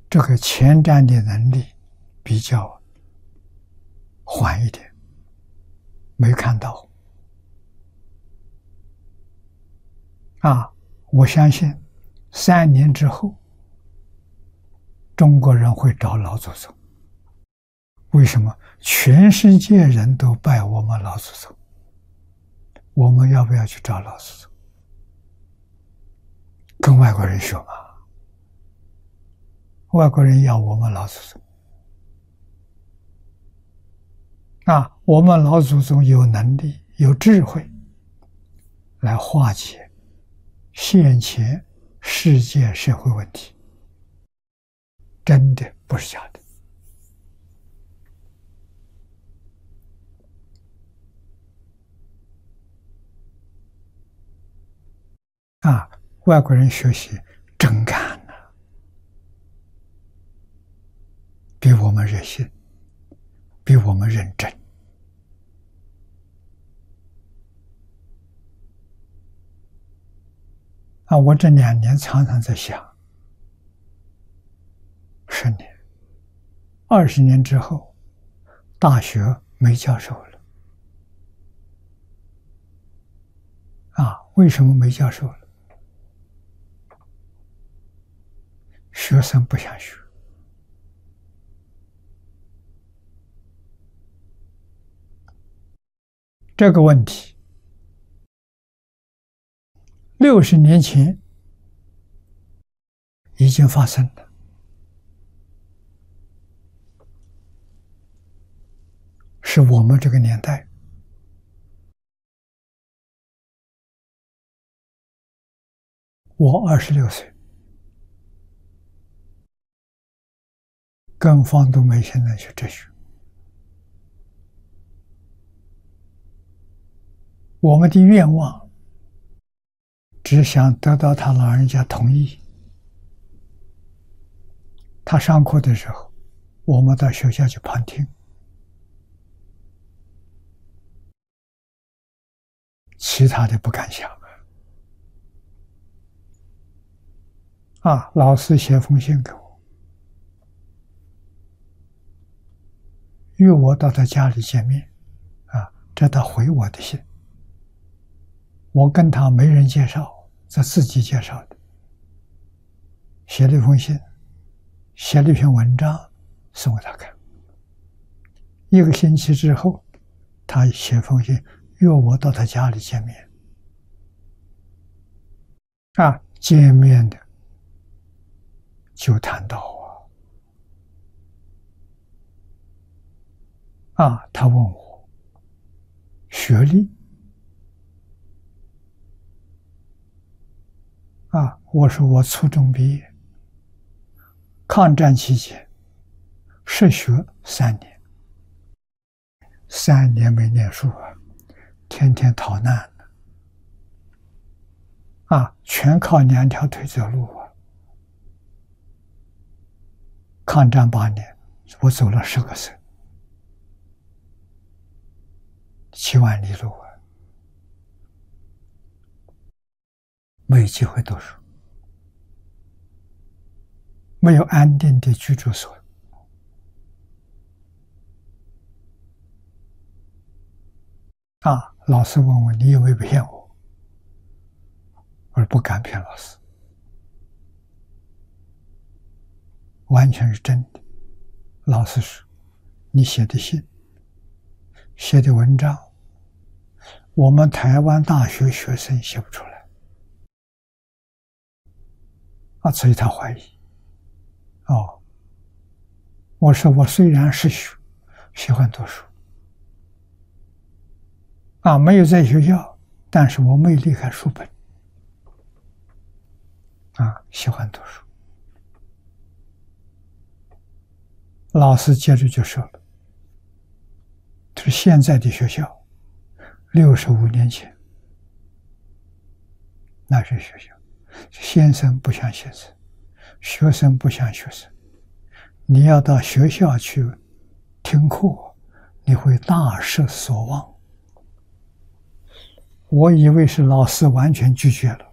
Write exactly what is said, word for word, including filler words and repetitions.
这个前瞻的能力比较缓一点，没看到。啊，我相信三年之后，中国人会找老祖宗。为什么？全世界人都拜我们老祖宗，我们要不要去找老祖宗？跟外国人学嘛？外国人要我们老祖宗，啊，我们老祖宗有能力、有智慧，来化解现前世界社会问题，真的不是假的。啊，外国人学习真干呐，比我们热心，比我们认真。啊，我这两年常常在想，十年、二十年之后，大学没教授了。啊，为什么没教授了？学生不想学。这个问题，六十年前已经发生了，是我们这个年代。我二十六岁，跟方东梅先生学哲学。我们的愿望只想得到他老人家同意。他上课的时候，我们到学校去旁听，其他的不敢想。啊，老师写封信给我，约我到他家里见面。啊，这他回我的信。我跟他没人介绍，是自己介绍的。写了一封信，写了一篇文章送给他看。一个星期之后，他写封信约我到他家里见面。啊，见面的就谈到啊，啊，他问我学历。啊，我说我初中毕业，抗战期间失学三年，三年没念书啊，天天逃难呢，啊，全靠两条腿走路啊。抗战八年，我走了十个省，七万里路啊。没有机会读书，没有安定的居住所。啊，老师问我你有没有骗我？我说不敢骗老师，完全是真的。老师说你写的信、写的文章，我们台湾大学学生写不出来。啊，所以他怀疑。哦，我说我虽然是学喜欢读书，啊，没有在学校，但是我没有离开书本，啊，喜欢读书。老师接着就说了，他说现在的学校，六十五年前那是学校。先生不想写字，学生不想学生。你要到学校去听课，你会大失所望。我以为是老师完全拒绝了，